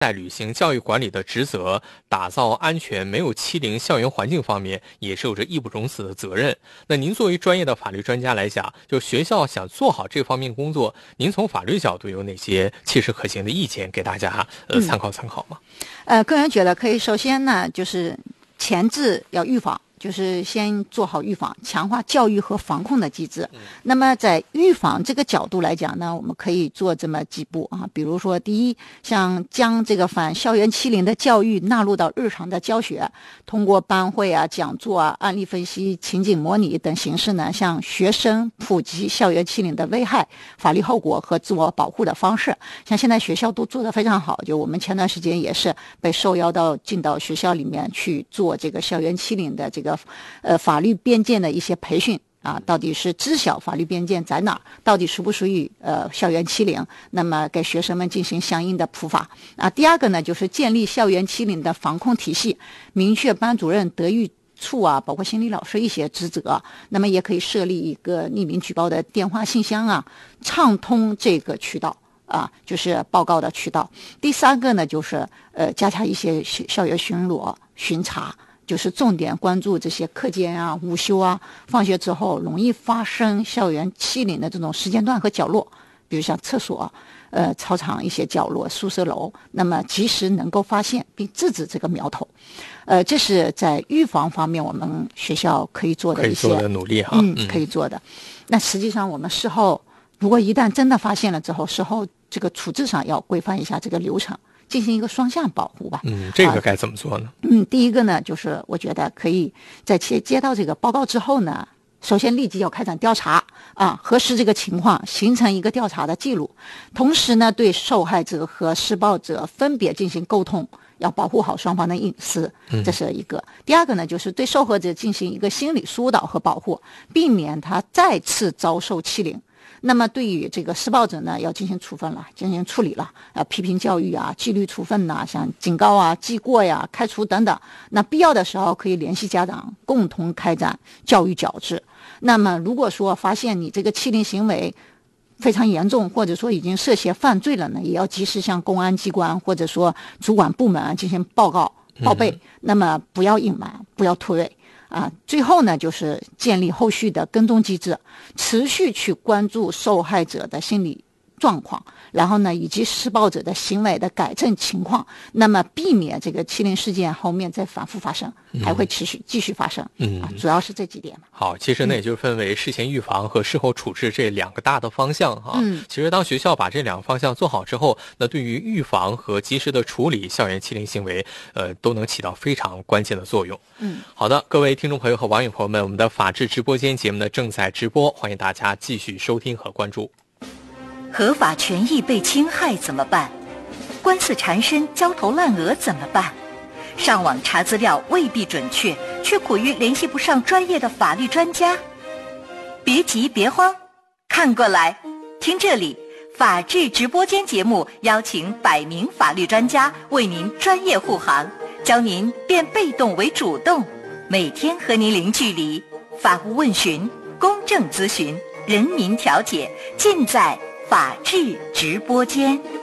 在履行教育管理的职责，打造安全没有欺凌校园环境方面，也是有着义不容辞的责任。那您作为专业的法律专家来讲，就学校想做好这方面工作，您从法律角度有哪些切实可行的意见给大家参考参考吗？ 个人觉得可以，首先呢，就是前置要预防。就是先做好预防，强化教育和防控的机制。那么在预防这个角度来讲呢，我们可以做这么几步啊，比如说第一，像将这个反校园欺凌的教育纳入到日常的教学，通过班会啊、讲座啊、案例分析、情景模拟等形式呢，向学生普及校园欺凌的危害、法律后果和自我保护的方式。像现在学校都做得非常好，就我们前段时间也是被受邀进到学校里面去做这个校园欺凌的这个法律边界的一些培训啊，到底是知晓法律边界在哪，到底属不属于校园欺凌，那么给学生们进行相应的普法啊。第二个呢，就是建立校园欺凌的防控体系，明确班主任、德育处啊，包括心理老师一些职责，那么也可以设立一个匿名举报的电话信箱啊，畅通这个渠道啊，就是报告的渠道。第三个呢，就是加强一些校园巡逻巡查，就是重点关注这些课间啊、午休啊、放学之后容易发生校园欺凌的这种时间段和角落，比如像厕所、操场一些角落、宿舍楼，那么及时能够发现并制止这个苗头。这是在预防方面我们学校可以做的一些可以做的努力哈， 可以做的。那实际上我们事后如果一旦真的发现了之后，事后这个处置上要规范一下这个流程，进行一个双向保护吧。 这个该怎么做呢？ 第一个呢，就是我觉得可以在接到这个报告之后呢，首先立即要开展调查啊，核实这个情况，形成一个调查的记录。同时呢，对受害者和施暴者分别进行沟通，要保护好双方的隐私，这是一个。第二个呢，就是对受害者进行一个心理疏导和保护，避免他再次遭受欺凌。那么对于这个施暴者呢，要进行处分了，进行处理了，批评教育啊、纪律处分呐、像警告啊、记过呀、开除等等。那必要的时候可以联系家长，共同开展教育矫治。那么如果说发现你这个欺凌行为非常严重，或者说已经涉嫌犯罪了呢，也要及时向公安机关或者说主管部门进行报备。那么不要隐瞒，不要推诿。最后呢，就是建立后续的跟踪机制，持续去关注受害者的心理状况，然后呢，以及施暴者的行为的改正情况，那么避免这个欺凌事件后面再反复发生，还会继续发生。主要是这几点嘛。 好，其实呢，也就分为事前预防和事后处置这两个大的方向哈。其实当学校把这两个方向做好之后，那对于预防和及时的处理校园欺凌行为，都能起到非常关键的作用。好的，各位听众朋友和网友朋友们，我们的法治直播间节目呢正在直播，欢迎大家继续收听和关注。 合法权益被侵害怎么办？官司缠身、焦头烂额怎么办？上网查资料未必准确，却苦于联系不上专业的法律专家。别急别慌，看过来，听这里，法治直播间节目邀请100名法律专家为您专业护航，教您变被动为主动，每天和您零距离，法务问询、公正咨询、人民调解，尽在法治直播间。